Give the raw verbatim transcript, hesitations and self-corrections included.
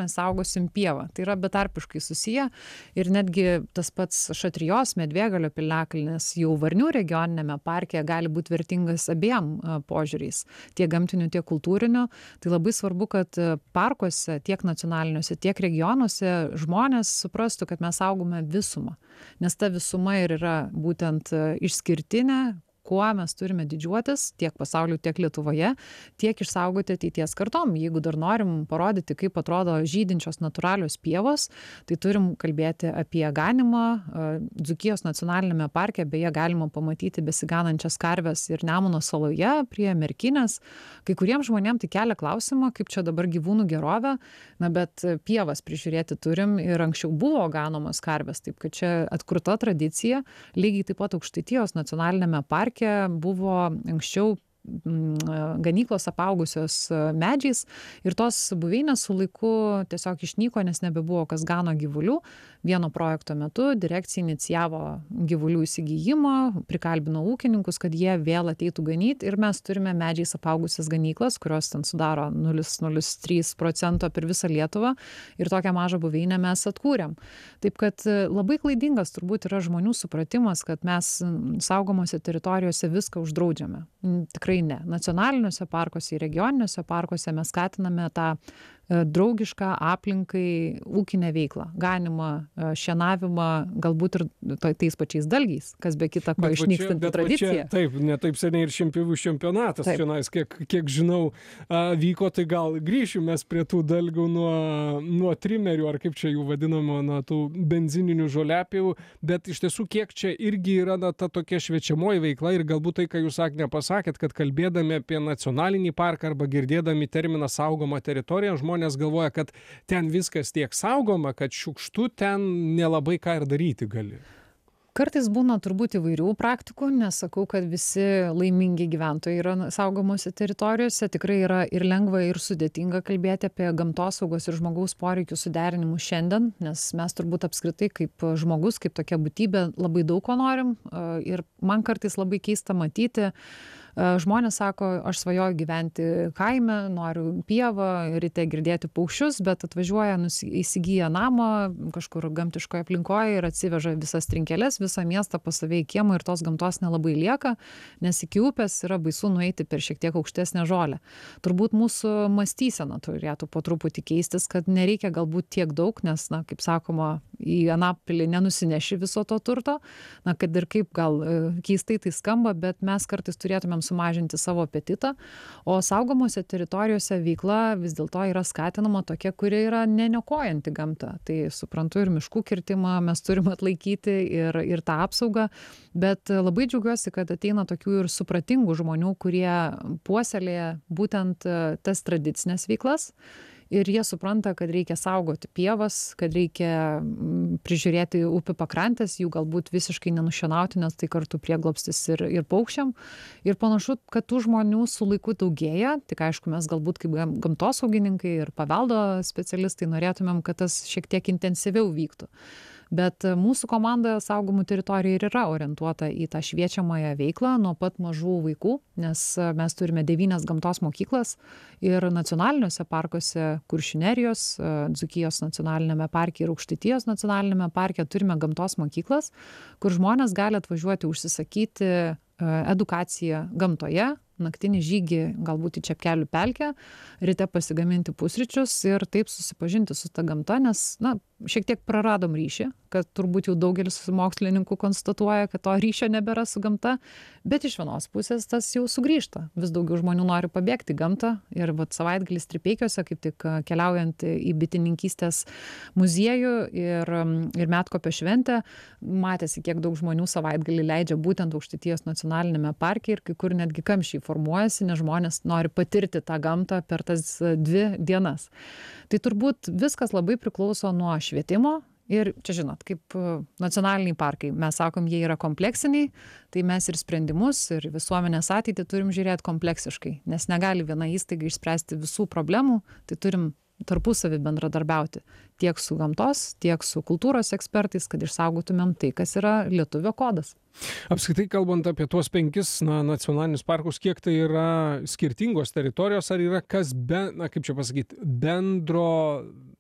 mes saugosim pievą. Tai yra betarpiškai susiję ir netgi tas pats Šatrijos, Medvėgalio piliakalnis jau Varnių regioniniame parke gali būti vertingas abiem požiūriais, tiek gamtiniu, tiek kultūriniu. Tai labai svarbu, kad parkuose, tiek nacionaliniuose, tiek regionuose žmonės suprastų, kad mes saugome visumą, nes ta visuma ir yra būtent išskirtinė, kuo mes turime didžiuotis tiek pasaulyje, tiek Lietuvoje, tiek išsaugoti ateities kartom. Jeigu dar norim parodyti, kaip atrodo žydinčios natūralios pievos, tai turim kalbėti apie ganimą. Dzūkijos nacionalinėme parke beje galima pamatyti besiganančias karves ir Nemuno saloje prie Merkinės. Kai kuriems žmonėms tai kelia klausimą, kaip čia dabar gyvūnų gerovė, na bet pievas prižiūrėti turim ir anksčiau buvo ganomos karvės, taip kad čia atkurta tradicija. Lygiai taip pat Aukštaitijos nacionalinėme parke buvo anksčiau ganyklos apaugusios medžiais ir tos buveinės su laiku tiesiog išnyko, nes nebebuvo kas gano gyvulių. Vieno projekto metu direkcija inicijavo gyvulių įsigijimą, prikalbino ūkininkus, kad jie vėl ateitų ganyti ir mes turime medžiais apaugusias ganyklas, kurios ten sudaro nulis kablelis nulis trys procento per visą Lietuvą ir tokią mažą buveinę mes atkūrėm. Taip kad labai klaidingas turbūt yra žmonių supratimas, kad mes saugomose teritorijose viską uždraudžiame. Tikrai ne. Nacionaliniuose parkuose ir regioniniuose parkuose mes skatiname tą draugišką aplinkai ūkinę veiklą, ganimą, šienavimą, galbūt ir tais pačiais dalgiais, kas be kita ko išnykstanti tradicija. Taip, ne taip seniai ir šienpjovių čempionatas šiandien, kiek, kiek žinau, vyko, tai gal grįšim mes prie tų dalgių nuo, nuo trimerių, ar kaip čia jų vadinamo, nuo tų benzininių žoliapjovų, bet iš tiesų kiek čia irgi yra na, ta tokia šviečiamoji veikla ir galbūt tai, ką jūs Agne pasakėt, kad kalbėdami apie nacionalinį parką arba girdėdami terminą saugoma teritorija, žmonės Žmonės galvoja, kad ten viskas tiek saugoma, kad šiukštu ten nelabai ką ir daryti gali. Kartais būna turbūt įvairių praktikų, nesakau, kad visi laimingi gyventojai yra saugomose teritorijose. Tikrai yra ir lengva, ir sudėtinga kalbėti apie gamtosaugos ir žmogaus poreikių suderinimus šiandien, nes mes turbūt apskritai kaip žmogus, kaip tokia būtybė labai daug ko norim. Ir man kartais labai keista matyti, žmonės sako, aš svajoju gyventi kaime, noriu pievą, ryte girdėti paukščius, bet atvažiuoja, įsigyja namą kažkur gamtiškoje aplinkoje ir atsiveža visas trinkeles, visą miestą pas save į kiemą ir tos gamtos nelabai lieka, nes iki upės yra baisu nueiti per šiek tiek aukštesnę žolę. Turbūt mūsų mąstysena turėtų po truputį keistis, kad nereikia galbūt tiek daug, nes, na, kaip sakoma, į Anapilį nenusineši viso to turto, na, kad ir kaip gal keistai tai skamba, bet mes kartais turėtumėm sumažinti savo apetitą, o saugomose teritorijose veikla vis dėlto yra skatinama tokia, kuri yra neniokojanti gamtą. Tai suprantu ir miškų kirtimą mes turime atlaikyti ir, ir tą apsaugą, bet labai džiaugiuosi, kad ateina tokių ir supratingų žmonių, kurie puoselėja būtent tas tradicinės veiklas. Ir jie supranta, kad reikia saugoti pievas, kad reikia prižiūrėti upių pakrantės, jų galbūt visiškai nenušienauti, nes tai kartu prieglobstis ir, ir paukščiam. Ir panašu, kad tų žmonių su laiku daugėja, tik aišku, mes galbūt kaip gamtosaugininkai ir paveldo specialistai norėtumėm, kad tas šiek tiek intensyviau vyktų. Bet mūsų komanda saugomų teritorijų ir yra orientuota į tą šviečiamąją veiklą nuo pat mažų vaikų, nes mes turime devynias gamtos mokyklas ir nacionaliniuose parkuose Kuršių nerijos, Dzūkijos nacionalinėme parke ir Aukštaitijos nacionalinėme parke turime gamtos mokyklas, kur žmonės gali atvažiuoti užsisakyti edukaciją gamtoje, naktinį žygį galbūt į Čepkelių pelkę, ryte pasigaminti pusryčius ir taip susipažinti su ta gamta, nes, na, šiek tiek praradom ryšį, kad turbūt jau daugelis mokslininkų konstatuoja, kad to ryšio nebėra su gamta, bet iš vienos pusės tas jau sugrįžta. Vis daugiau žmonių nori pabėgti į gamtą ir vat savaitgalis Stripeikiuose, kaip tik keliaujant į bitininkystės muziejų ir, ir Medkopio šventę, matėsi, kiek daug žmonių savaitgalį leidžia būtent Aukštaitijos nacionalinėme parke ir kai kur netgi kamščiai formuojasi, nes žmonės nori patirti tą gamtą per tas dvi dienas. Tai turbūt viskas labai priklauso nuo švietimo. Ir čia žinot, kaip nacionaliniai parkai, mes sakom, jie yra kompleksiniai, tai mes ir sprendimus, ir visuomenės ateitį turim žiūrėti kompleksiškai, nes negali viena įstaiga išspręsti visų problemų, tai turim tarpusavį bendradarbiauti tiek su gamtos, tiek su kultūros ekspertais, kad išsaugotumėm tai, kas yra lietuvio kodas. Apskritai kalbant apie tuos penkis na, nacionalinius parkus, kiek tai yra skirtingos teritorijos, ar yra kas be, na kaip čia pasakyti, bendro